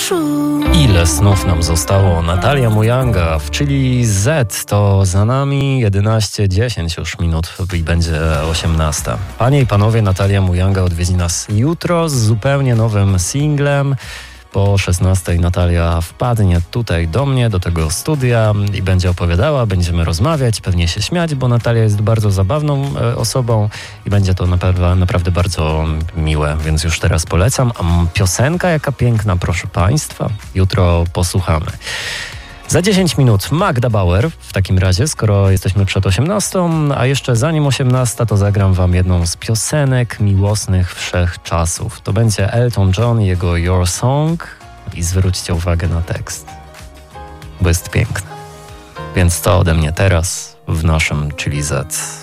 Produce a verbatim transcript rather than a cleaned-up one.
Ile snów nam zostało? Natalia Mujanga w Chili Z to za nami jedenaście dziesięć już minut i będzie osiemnasta. Panie i panowie, Natalia Mujanga odwiedzi nas jutro z zupełnie nowym singlem. Po szesnastej Natalia wpadnie tutaj do mnie, do tego studia i będzie opowiadała, będziemy rozmawiać, pewnie się śmiać, bo Natalia jest bardzo zabawną e, osobą i będzie to naprawdę, naprawdę bardzo miłe, więc już teraz polecam. A piosenka jaka piękna, proszę państwa, jutro posłuchamy. Za dziesięć minut Magda Bauer, w takim razie, skoro jesteśmy przed osiemnastą, a jeszcze zanim osiemnasta, to zagram wam jedną z piosenek miłosnych wszechczasów. To będzie Elton John i jego Your Song i zwróćcie uwagę na tekst, bo jest piękny. Więc to ode mnie teraz w naszym Chili Z.